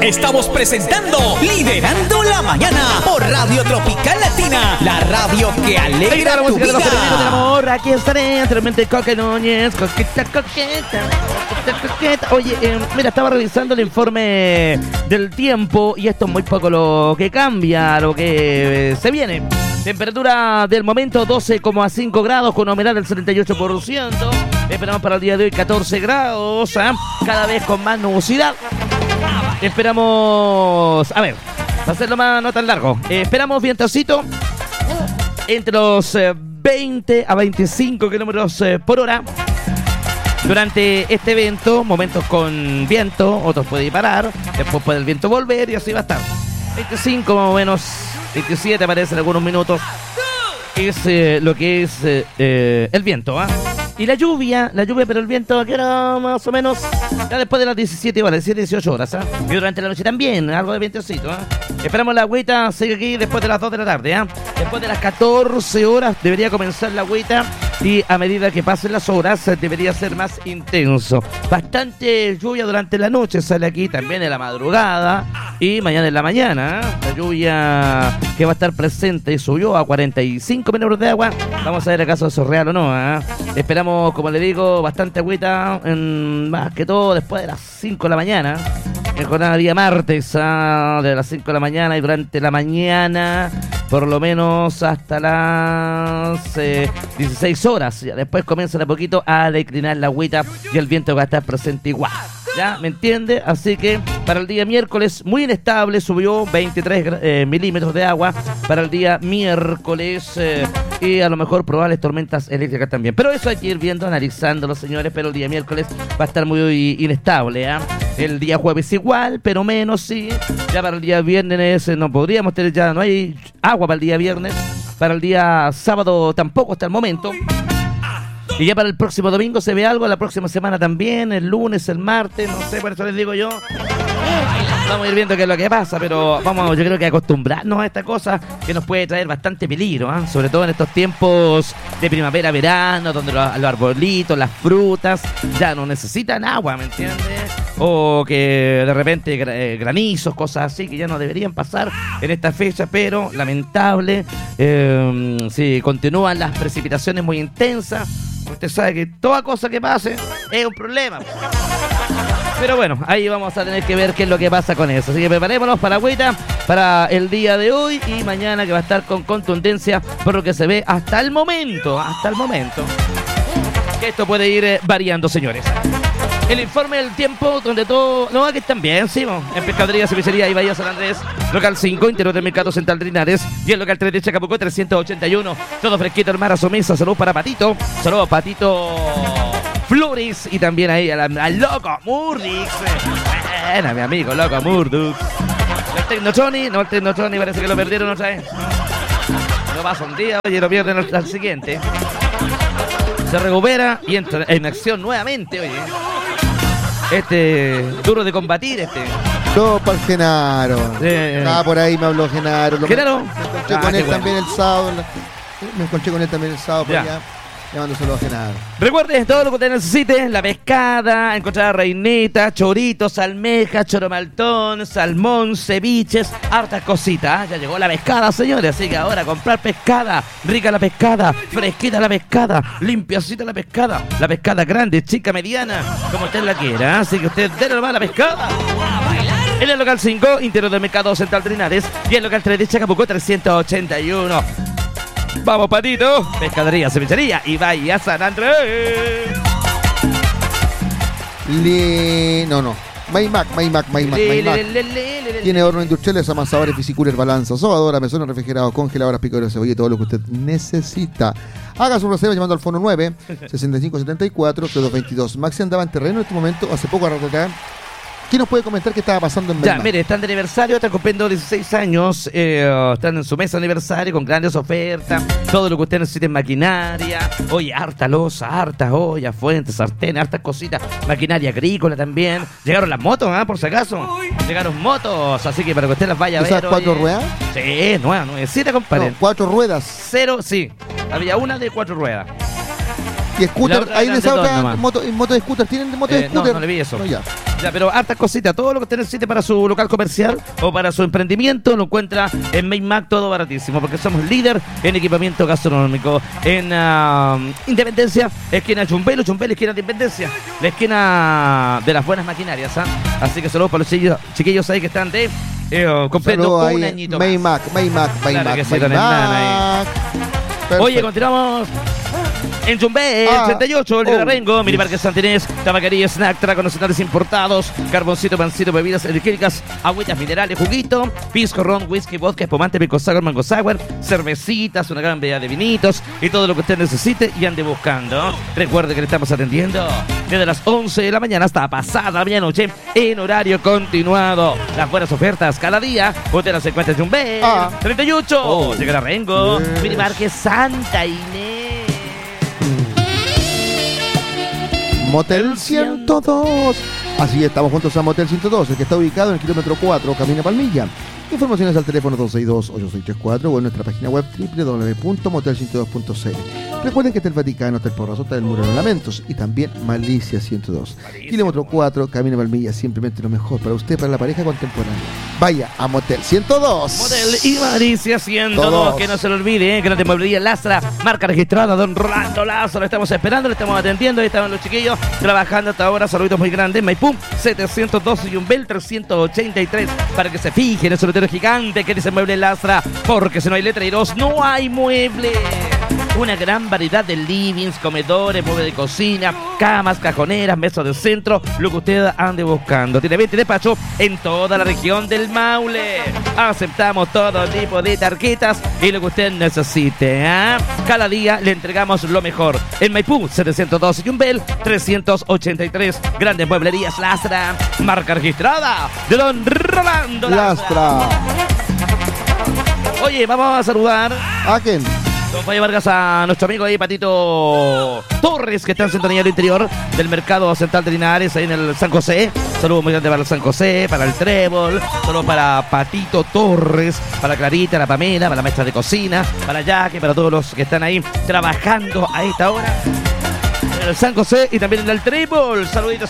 Estamos presentando Liderando la Mañana por Radio Tropical Latina, la radio que alegra tu vida. Del amor, aquí estaré, anteriormente Coque Núñez, coqueta. Oye, mira, estaba revisando el informe del tiempo y esto es muy poco lo que cambia, lo que se viene. Temperatura del momento 12,5 grados con humedad del 78%. Esperamos para el día de hoy 14 grados, cada vez con más nubosidad. Esperamos, a ver, va a ser lo más no tan largo. Esperamos vientocito entre los 20 a 25 kilómetros por hora. Durante este evento, momentos con viento, otros pueden parar, después puede el viento volver y así va a estar. 25 más o menos, 27 aparece en algunos minutos. Es lo que es el viento, Y la lluvia, pero el viento que era más o menos ya después de las 17 horas, 17, 18 horas, Y durante la noche también, algo de vientocito, Esperamos la agüita, sigue aquí después de las 2 de la tarde, Después de las 14 horas debería comenzar la agüita y a medida que pasen las horas debería ser más intenso. Bastante lluvia durante la noche sale aquí, también en la madrugada y mañana en la mañana, La lluvia que va a estar presente subió a 45 milímetros de agua. Vamos a ver acaso eso es real o no, Esperamos, como le digo, bastante agüita, más que todo después de las 5 de la mañana. En jornada día martes, de las 5 de la mañana y durante la mañana, por lo menos hasta las 16 horas. Ya después comienza de a poquito a declinar la agüita y el viento va a estar presente igual. ¿Ya? ¿Me entiende? Así que para el día miércoles, muy inestable, subió 23 milímetros de agua para el día miércoles y a lo mejor probables tormentas eléctricas también. Pero eso hay que ir viendo, analizándolo, señores, pero el día miércoles va a estar muy inestable, El día jueves igual, pero menos, sí. Ya para el día viernes no podríamos tener, ya no hay agua para el día viernes. Para el día sábado tampoco hasta el momento. Y ya para el próximo domingo se ve algo, la próxima semana también, el lunes, el martes, no sé, por eso les digo yo. Vamos a ir viendo qué es lo que pasa, pero vamos, yo creo que acostumbrarnos a esta cosa que nos puede traer bastante peligro, sobre todo en estos tiempos de primavera, verano, donde los arbolitos, las frutas ya no necesitan agua, ¿me entiendes? O que de repente granizos, cosas así que ya no deberían pasar en esta fecha, pero lamentable, si continúan las precipitaciones muy intensas, usted sabe que toda cosa que pase es un problema. Pero bueno, ahí vamos a tener que ver qué es lo que pasa con eso. Así que preparémonos para agüita para el día de hoy y mañana, que va a estar con contundencia por lo que se ve hasta el momento. Que esto puede ir variando, señores. El informe del tiempo, donde todo... No, aquí están bien, sí, en Pescadería, Cevichería y Bahía San Andrés, local 5, interior del Mercado Central de Linares, y el local 3 de Chacabuco, 381. Todo fresquito, hermano, a su mesa. Saludos para Patito. Saludos, Patito Flores, y también ahí al Loco Murdix. Buena, mi amigo, Loco Murdix. El Tecnochoni, no, el Tecnochoni parece que lo perdieron otra vez. No pasa un día, oye, lo pierden al siguiente. Se recupera y entra en acción nuevamente, oye. Duro de combatir, No, para el Genaro. Por ahí me habló Genaro. ¿Genaro? Me encontré con él también el sábado. Por allá. Llamándoselo a Genaro. Recuerde, todo lo que usted necesite: la pescada, encontrar reineta, choritos, almejas, choromaltón, salmón, ceviches, hartas cositas. Ya llegó la pescada, señores, así que ahora comprar pescada, rica la pescada, fresquita la pescada, limpiacita la pescada grande, chica, mediana, como usted la quiera. Así que usted déle nomás la pescada. En el local 5, interior del Mercado Central de Linares, y el local 3 de Chacabuco, 381. Vamos, Patito. Pescadería, Cevichería y Bahía San Andrés. Maymac. Tiene hornos industriales, amasadores, bicicooler, balanza, sobadora, mesones refrigerados, congeladoras, picadores de cebolla, todo lo que usted necesita. Haga su reserva llamando al fono 9 6574 3222. Maxi andaba en terreno en este momento, hace poco rato acá. ¿Qué nos puede comentar qué estaba pasando en Maymac? Ya, mire, están de aniversario, están cumpliendo 16 años, están en su mesa de aniversario con grandes ofertas, todo lo que usted necesite en maquinaria, oye, harta loza, hartas ollas, fuentes, sartenes, hartas cositas, maquinaria agrícola también. Llegaron las motos, por si acaso. Llegaron motos, así que para que usted las vaya a ver. ¿Esas 4 ruedas? Sí, nuevecita, compadre. No, 4 ruedas. 0, sí. Había una de 4 ruedas. ¿Y scooter? ¿Hay de esa otra moto de scooter? ¿Tienen de moto de scooter? No le vi eso. No, ya. Ya, pero hartas cositas, todo lo que usted necesite para su local comercial o para su emprendimiento lo encuentra en Main Mac, todo baratísimo, porque somos líder en equipamiento gastronómico. En Independencia, esquina Chumbelo, esquina de Independencia, la esquina de las buenas maquinarias, ¿ah? Así que saludos para los chiquillos ahí que están de cumpliendo un añito más. Main Mac. Oye, continuamos. En Jumbé, 38, el de Rengo, Mini Parque Santinés, tabacaría, snack, tragos nacionales importados, carboncito, pancito, bebidas energéticas, agüitas minerales, juguito, pisco, ron, whisky, vodka, espumante, pico sour, mango sour, cervecitas, una gran variedad de vinitos y todo lo que usted necesite y ande buscando. Recuerde que le estamos atendiendo desde las 11 de la mañana hasta pasada la medianoche en horario continuado. Las buenas ofertas cada día, usted las encuentra en Jumbé, 38, llega a Rengo, Mini Parque Santa Inés. Motel 102. Así estamos juntos a Motel 102, el que está ubicado en el kilómetro 4, Camino Palmilla. Informaciones al teléfono 262-8634 o en nuestra página web www.motel102.cl. Recuerden que está el Vaticano, está el Porrazo, está el Muro de los Lamentos y también Malicia 102. Kilómetro 4, Camino Palmilla, simplemente lo mejor para usted, para la pareja contemporánea. Vaya a Motel 102. Motel y Malicia 102, que no se lo olvide, que no te mueblería Lastra, marca registrada, don Rolando Lazo, lo estamos esperando, lo estamos atendiendo, ahí estaban los chiquillos trabajando hasta ahora, saluditos muy grandes, Maipú 712 y Umbel 383, para que se fijen en el solitario gigante que dice Mueble Lastra, porque si no hay letreros no hay mueble. Una gran variedad de livings, comedores, muebles de cocina, camas, cajoneras, mesas de centro, lo que usted ande buscando. Tiene 20 despachos en toda la región del Maule. Aceptamos todo tipo de tarjetas y lo que usted necesite, ¿eh? Cada día le entregamos lo mejor. En Maipú, 712 y Umbel, 383. Grandes mueblerías Lastra, marca registrada de don Rolando Lastra. Oye, vamos a saludar ¿a quién? Don Faye Vargas, a nuestro amigo ahí, Patito Torres, que está en sintonía al interior del mercado central de Linares, ahí en el San José. Saludos muy grandes para el San José, para el Trébol, saludos para Patito Torres, para Clarita, la Pamela, para la maestra de cocina, para Jackie, para todos los que están ahí trabajando a esta hora en el San José y también en el Trébol. Saluditos,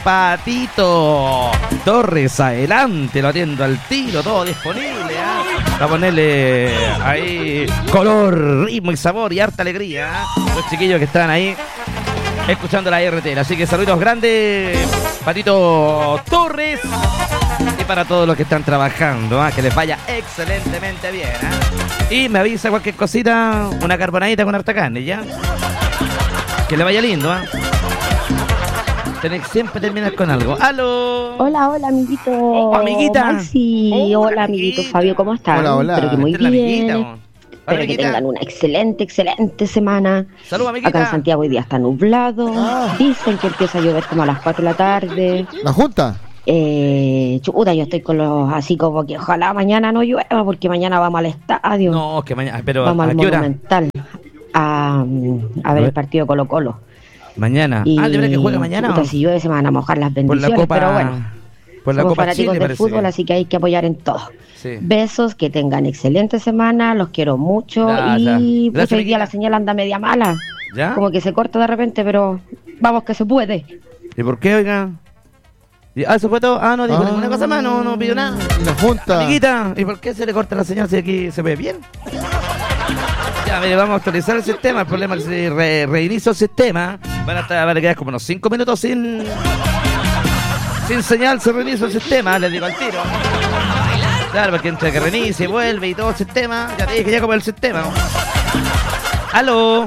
Patito Torres, adelante, lo atiendo al tiro, todo disponible, ¿eh? Para ponerle ahí color, ritmo y sabor y harta alegría, ¿eh? Los chiquillos que están ahí escuchando la RT. Así que saludos grandes, Patito Torres, y para todos los que están trabajando, ¿eh? Que les vaya excelentemente bien, ¿eh? Y me avisa cualquier cosita, una carbonadita con harta carne, ¿ya? Que le vaya lindo, ¿eh? Tenés que siempre terminar con algo. ¡Aló! Hola, amiguito. Oh, amiguita. Maxi. Hola, amiguito Fabio, ¿cómo están? Hola. Espero que muy bien. Espero que tengan una excelente semana. Salud, amiguita. Acá en Santiago hoy día está nublado. Dicen que empieza a llover como a las 4 de la tarde. ¿La Junta? Chuta, yo estoy con los así como que ojalá mañana no llueva, porque mañana vamos al estadio. No, que mañana, pero vamos ¿a al qué hora? Monumental a ver el partido Colo-Colo. Mañana. Y, ¿de verdad que juega mañana? Chuta, si llueve se van a mojar las bendiciones, por la Copa, pero bueno. por la Somos Copa fanáticos Chile, del fútbol, que... así que hay que apoyar en todo. Sí. Besos, que tengan excelente semana, los quiero mucho. Ya. Y pues Gracias, hoy día la señal anda media mala. ¿Ya? Como que se corta de repente, pero vamos que se puede. ¿Y por qué, oiga? ¿Eso fue todo? No dijo ninguna cosa más, no pidió nada. ¿Y la Junta? Amiguita, ¿y por qué se le corta la señal si aquí se ve bien? Ya, mire, vamos a actualizar el sistema. El problema es que si reinicio el sistema, van a quedar como unos 5 minutos sin señal. Se reinicia el sistema, les digo al tiro. Claro, porque entre que reinicia y vuelve y todo el sistema, ya te dije ya como el sistema. ¡Aló!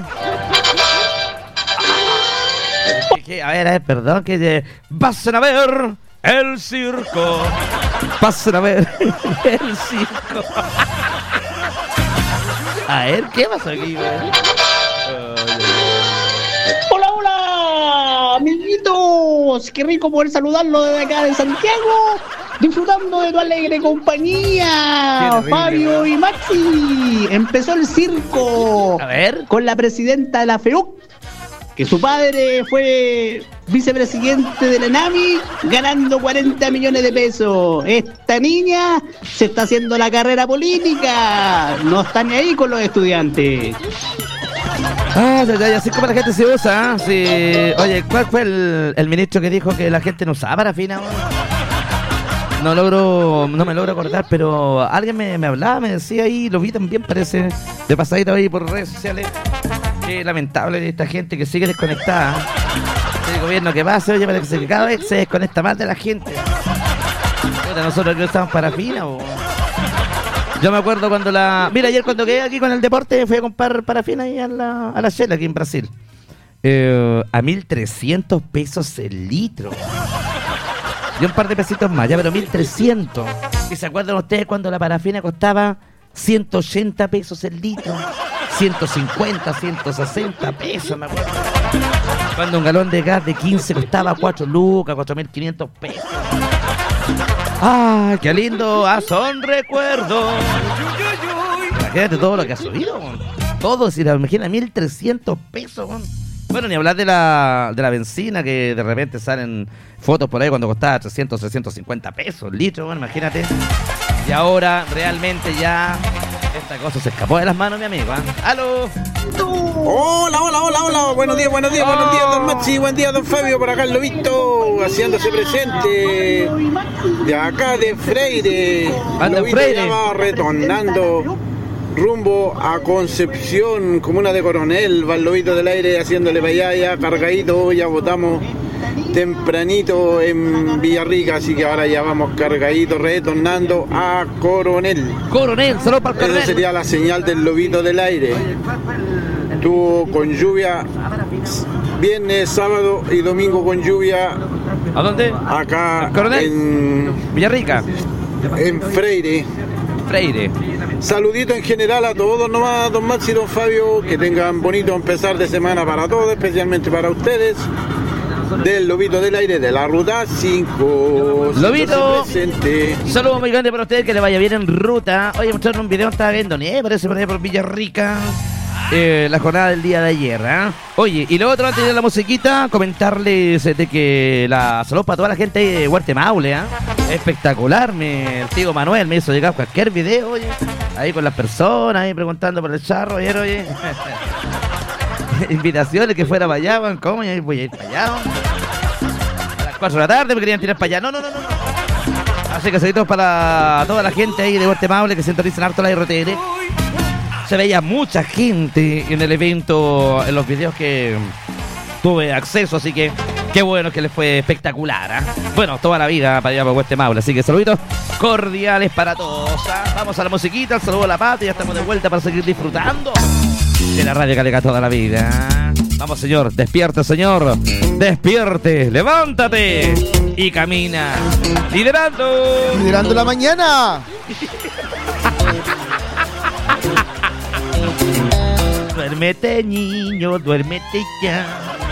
A ver, perdón, que pasen a ver el circo. Pasen a ver el circo. A ver, ¿qué pasó aquí, güey? Hola, amiguitos. Qué rico poder saludarlo desde acá de Santiago, disfrutando de tu alegre compañía. Fabio y Maxi. Empezó el circo. A ver. Con la presidenta de la FEUC, que su padre fue vicepresidente de la ENAMI, ganando 40 millones de pesos. Esta niña se está haciendo la carrera política. No está ni ahí con los estudiantes. Ya, así como la gente se usa, ¿eh? Sí. Oye, ¿cuál fue el ministro que dijo que la gente no usaba parafina? No me logro acordar, pero alguien me hablaba, me decía ahí, lo vi también, parece, de pasadita ahí por redes sociales. Qué lamentable esta gente que sigue desconectada. El gobierno que pasa, oye, parece que cada vez se desconecta más de la gente. Nosotros que usamos parafina, o... Yo me acuerdo cuando Mira, ayer cuando quedé aquí con el deporte fui a comprar parafina ahí a la Shell aquí en Brasil. A 1.300 pesos el litro. Y un par de pesitos más, ya, pero 1.300. ¿Y se acuerdan ustedes cuando la parafina costaba 180 pesos el litro? 150, 160 pesos, me acuerdo. Cuando un galón de gas de 15 costaba 4 lucas, 4.500 pesos. ¡Ah, qué lindo! Son recuerdos. Imagínate todo lo que ha subido, man. Todo, si la imagina, 1.300 pesos, man. Bueno, ni hablar de la benzina, que de repente salen fotos por ahí cuando costaba 300, 350 pesos el litro, man, imagínate. Y ahora realmente ya esta cosa se escapó de las manos, mi amigo, ¿eh? ¡Aló! Hola. Buenos días, don Maxi. Buen día, don Fabio. Por acá el Lobito, haciéndose presente. De acá de Freire. Lobito ya va retornando rumbo a Concepción, comuna de Coronel. Va el Lobito del Aire haciéndole para allá, ya cargadito. Ya votamos tempranito en Villarrica, así que ahora ya vamos cargaditos, retornando a Coronel. Solo para el Coronel. Esa sería la señal del Lobito del Aire. Estuvo con lluvia viernes, sábado y domingo con lluvia. ¿A dónde? Acá en Villarrica. En Freire. Saludito en general a todos nomás, don Maxi y don Fabio, que tengan bonito empezar de semana para todos, especialmente para ustedes. Del Lobito del Aire de la Ruta 5. Lobito, saludos muy grandes para ustedes, que le vaya bien en ruta. Oye, mostraron un video, estaba viendo parece por ahí por Villarrica, la jornada del día de ayer, ¿eh? Oye, y luego otro, antes de la musiquita, comentarles de que saludos para toda la gente de Huerte Maule, ¿eh? Espectacular, el tío Manuel me hizo llegar cualquier video, oye, ahí con las personas, ahí preguntando por el charro, ayer, oye. Invitaciones que fuera para allá, ¿cómo? Y ahí voy a ir para allá, a las 4 de la tarde me querían tirar para allá. No. Así que saludos para toda la gente ahí de Huerte Maule que sintonizan harto la RTR. Se veía mucha gente en el evento, en los videos que tuve acceso, así que qué bueno, que les fue espectacular, ¿eh? Bueno, toda la vida para allá para Huerte Maule, así que saluditos cordiales para todos, ¿eh? Vamos a la musiquita, el saludo a la pata y ya estamos de vuelta para seguir disfrutando de la radio que alega toda la vida. Vamos, señor, despierte, señor. Despierte, levántate y camina. Liderando la mañana. Duérmete, niño, duérmete ya.